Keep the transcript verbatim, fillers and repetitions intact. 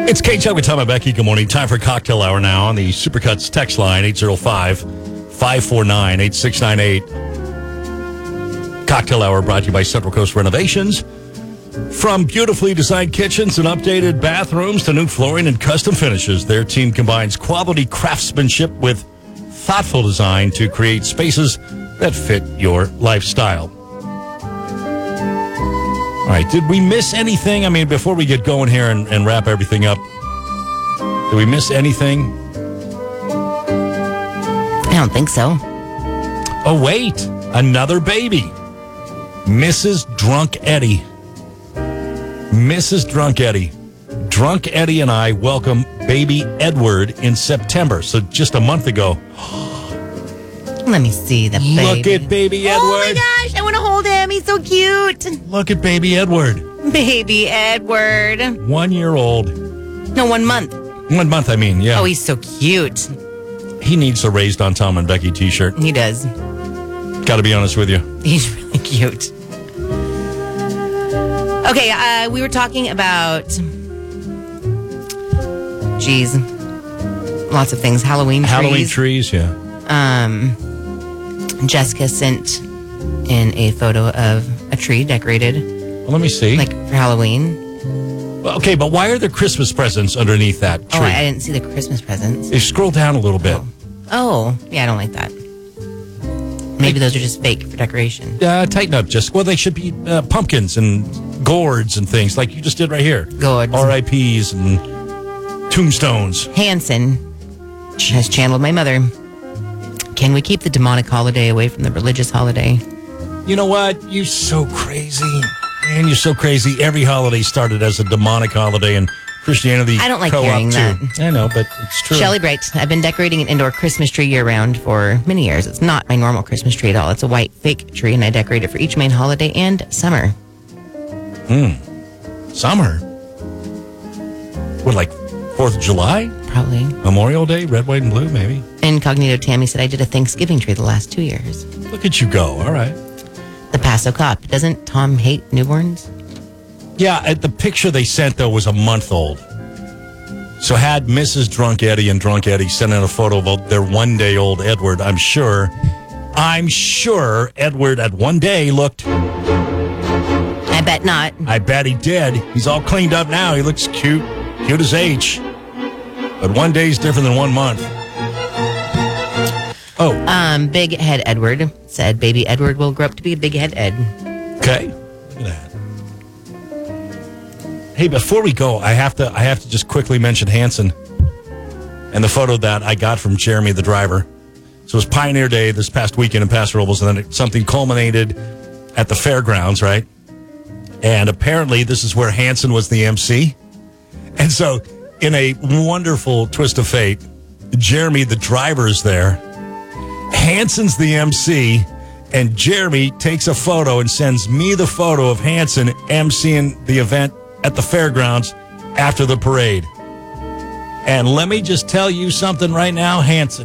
It's K-Chuck with Tom and Becky. Good morning. Time for cocktail hour now on the Supercuts text line, eight oh five, five four nine, eight six nine eight. Cocktail hour brought to you by Central Coast Renovations. From beautifully designed kitchens and updated bathrooms to new flooring and custom finishes, their team combines quality craftsmanship with thoughtful design to create spaces that fit your lifestyle. All right, did we miss anything? I mean, before we get going here and, and wrap everything up, did we miss anything? I don't think so. Oh, wait, another baby. Missus Drunk Eddie. Missus Drunk Eddie. Drunk Eddie and I welcome baby Edward in September, so just a month ago. Let me see the baby. Look at baby Edward. Oh my gosh, I want to hold him. He's so cute. Look at baby Edward. Baby Edward. One year old. No, one month. One month, I mean, yeah. Oh, he's so cute. He needs a Raised on Tom and Becky t-shirt. He does. Got to be honest with you. He's really cute. Okay, uh, we were talking about, geez, lots of things. Halloween trees. Halloween trees, yeah. Um, Jessica sent in a photo of a tree decorated. Well, let me see. Like for Halloween. Well, okay, but why are there Christmas presents underneath that tree? Oh, I didn't see the Christmas presents. You scroll down a little bit. Oh, oh yeah, I don't like that. Maybe those are just fake for decoration. Uh, tighten up, Jessica. Well, they should be uh, pumpkins and gourds and things like you just did right here. Gourds. R I Ps and tombstones. Hanson has channeled my mother. Can we keep the demonic holiday away from the religious holiday? You know what? You're so crazy. Man, you're so crazy. Every holiday started as a demonic holiday, and Christianity I don't like co-op hearing too. that. I know, but it's true. Shelley Bright, I've been decorating an indoor Christmas tree year-round for many years. It's not my normal Christmas tree at all. It's a white fake tree, and I decorate it for each main holiday and summer. Hmm. Summer? What, like fourth of July? Probably. Memorial Day? Red, white, and blue, maybe? Incognito Tammy said I did a Thanksgiving tree the last two years. Look at you go. All right. The Paso Cop. Doesn't Tom hate newborns? Yeah, uh, the picture they sent, though, was a month old. So had Missus Drunk Eddie and Drunk Eddie sent in a photo of their one-day-old Edward, I'm sure, I'm sure Edward at one day looked... I bet not. I bet he did. He's all cleaned up now. He looks cute. Cute as H. But one day's different than one month. Oh. Um, Big Head Edward said baby Edward will grow up to be a Big Head Ed. Okay. Look at that. Hey, before we go, I have to I have to just quickly mention Hanson and the photo that I got from Jeremy, the driver. So it was Pioneer Day this past weekend in Paso Robles, and then it, something culminated at the fairgrounds, right? And apparently this is where Hanson was the M C. And so in a wonderful twist of fate, Jeremy, the driver, is there. Hanson's the M C, and Jeremy takes a photo and sends me the photo of Hanson emceeing the event at the fairgrounds after the parade. And let me just tell you something right now, Hanson.